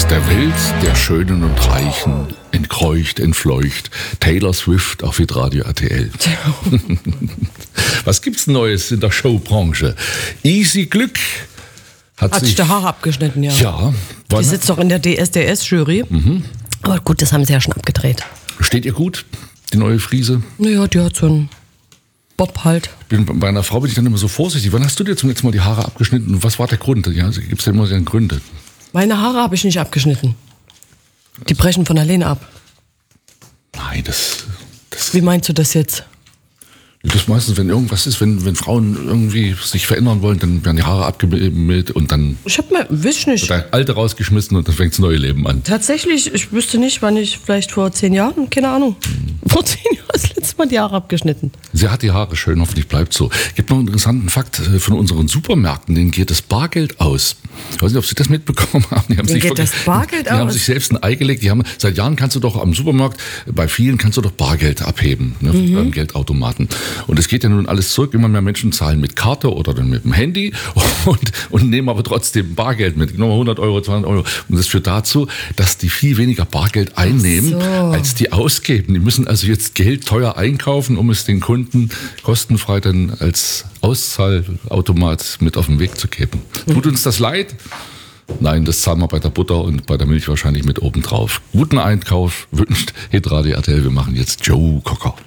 Aus der Welt der Schönen und Reichen, entkreucht, entfleucht, Taylor Swift auf Hitradio RTL. Was gibt's Neues in der Showbranche? Easy Glück hat sich die Haare abgeschnitten, ja. Ja. Die sitzt doch in der DSDS-Jury. Aber gut, das haben sie ja schon abgedreht. Steht ihr gut, die neue Friese? Naja, die hat so einen Bob halt. Bei einer Frau bin ich dann immer so vorsichtig. Wann hast du dir zum letzten Mal die Haare abgeschnitten und was war der Grund? Ja, gibt es ja immer Gründe. Meine Haare habe ich nicht abgeschnitten. Die brechen von alleine ab. Nein, das Wie meinst du das jetzt? Das meistens, wenn irgendwas ist, wenn Frauen irgendwie sich verändern wollen, dann werden die Haare abgemäht und dann weiß nicht. wird der Alte rausgeschmissen und dann fängt das neue Leben an. Tatsächlich, ich wüsste nicht, wann ich vielleicht vor 10 Jahren, keine Ahnung, vor 10 Jahren das letzte Mal die Haare abgeschnitten. Sie hat die Haare schön, hoffentlich bleibt so. Gibt noch einen interessanten Fakt von unseren Supermärkten, denen geht das Bargeld aus. Ich weiß nicht, ob Sie das mitbekommen haben. Die haben sich selbst ein Ei gelegt. Seit Jahren kannst du doch am Supermarkt, bei vielen kannst du doch Bargeld abheben, ne, beim Geldautomaten. Und es geht ja nun alles zurück. Immer mehr Menschen zahlen mit Karte oder dann mit dem Handy und nehmen aber trotzdem Bargeld mit. Nochmal 100 Euro, 200 Euro. Und das führt dazu, dass die viel weniger Bargeld einnehmen, als die ausgeben. Die müssen also jetzt Geld teuer einkaufen, um es den Kunden kostenfrei dann als Auszahlautomat mit auf den Weg zu geben. Tut uns das leid? Nein, das zahlen wir bei der Butter und bei der Milch wahrscheinlich mit oben drauf. Guten Einkauf wünscht Hitradio RTL. Wir machen jetzt Joe Cocker.